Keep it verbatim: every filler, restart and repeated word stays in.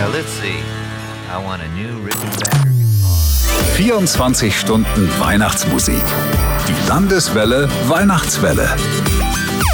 let's see. I want a new Rickenbacker guitar. vierundzwanzig Stunden Weihnachtsmusik. Die Landeswelle Weihnachtswelle.